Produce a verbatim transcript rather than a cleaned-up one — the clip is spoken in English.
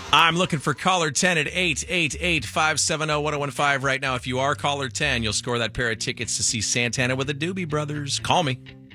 I'm looking for caller ten at eight eight eight, five seven zero, one zero one five right now. If you are caller ten, you'll score that pair of tickets to see Santana with the Doobie Brothers. Call me.